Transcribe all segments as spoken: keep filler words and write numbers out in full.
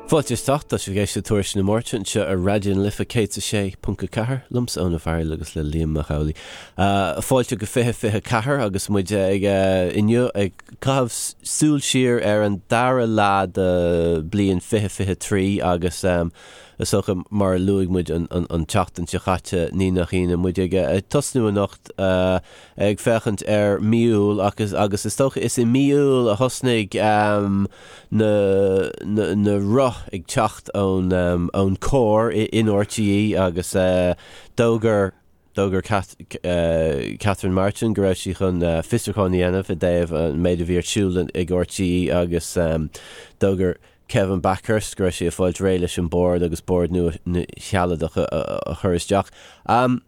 Fáilte tácht sé géiste tuair na mórtin se a radian lifa cé a sé punca cethir lums ónna bhair agus le líam a chaolaí. Fáilte go fithe fithe cethir agus muid ag inniu ag cahabh súil siar ar an dara lá de blion fithe fithe trí agus is socha mar luigh muid an teachtain se chatte ní nach chéine muid ag tosnú a nacht ag fechant ar miúil agus agus is stocha is i miúil a thosnig na na roth ag teacht ón um, ón cór in R T E agus uh, dógur dógur Kath, uh, Catherine Martin go raibh sí chun uh, fisteachán dhéanamh a déobh uh, méid a bhíor siúil ag R T E agus um, dógur Kevin Backhurst go raibh sí a fáilt ré leis an board agus board nu chealadach a, a, a chuiristeach. Um,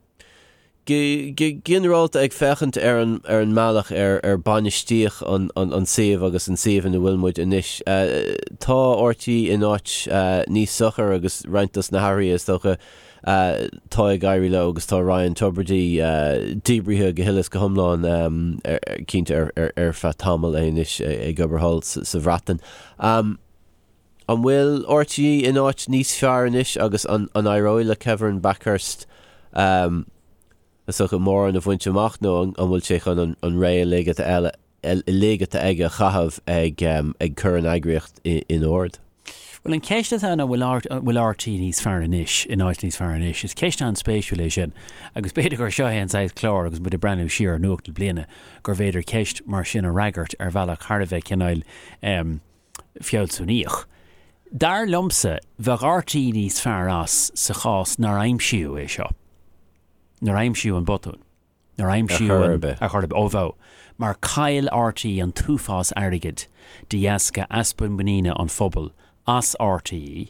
Ginrált ag fechant ar an ar an mealach ar ar banistíoch an an an séomh agus an séomh in bhfuilmuid inis. Uh, tá ortaí in áit uh, níos sochar agus reintas na Harry is tócha uh, tá ag gairí le agus tá Ryan Tubridy uh, díbrithe go hilas go thomláin um, ar, ar, cínta ar, ar, ar fa tamil é inis ag gobarthol sa, sa bhratan. Um, an bhfuil R T E in áit níos fear inis agus an, an airóil le Kevin Backhurst um, so go mór an a bhaint amach nó an bhfuil sé chun an, an ré légat eile légat aige chahabh ag um, ag chur an agriocht in, in ord. Well, an ceiste anna bhfuil R T níos fear inis in áit níos fear inis is ceiste an spéisiúil é sin agus beidir gur seo an saith chlár agus bud a brenn siar nuachtal bliana gur bhéidir ceist mar sin a raigart ar bhealach Harbheith cinnáil um, fiolsúníoch. Dar lomsa bheith R T níos fear as sa chás nar aimsiú é seo. Nar aimsiú an botún. Nar aimsiú an a chorbe ó bhó. Mar cail R T an túfás airigid diasca aspan banina an phobal as R T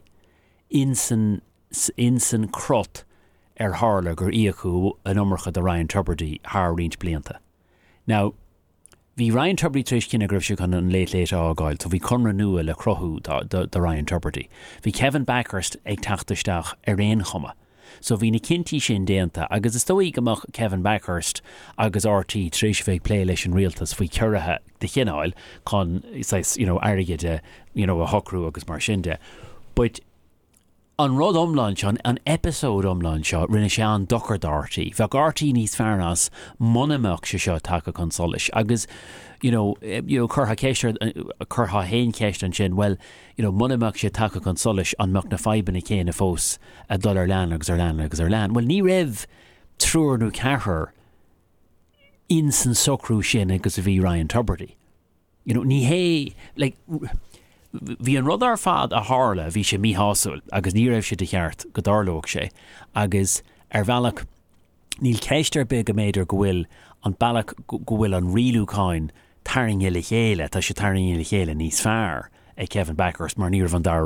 insan insan crot ar hála gur íochú an ummarcha de Ryan Tubridy haar rint blianta. Now, hí Ryan Tubridy tríis cinna gribh se chun an leit leit ágáil, so bhí conra nua le crothú de Ryan Tubridy. Bhí Kevin Backhurst ag tachtaisteach ar réon chuma. So bhí na cintí sin déanta agus is dóí gomach Kevin Backhurst agus R T tríis bheith plé leis an rialtas faoi cuirithe de chinnáil chun you know, airigide you know, a hocrú agus mar sinnde. But an rud omláin seo, an episód omláin seo rinne sé an dochar R T. Bheag R T níos fearnas monamach se seo take chun solis agus you know, you know, curha ceistir, curha hain ceist an sin, well, you know, monamach se take chun solis an mach na faiban i céine fós a dul ar lean agus ar lean agus ar lean. Well, ní raibh trúr nó cethir in san socrú sin agus a bhí Ryan Tubridy. You know, ní hé, like, bhí an rud ar fad a hála bhí sé míthásúil agus ní raibh sé de cheart go darlóg sé agus ar bhealach níl ceistir be go méidir go bhfuil an bailach go bhfuil an rialúcáin taring ile chéile tá sé taring ile chéile níos fearr ag Kevin Backhurst mar níor van dar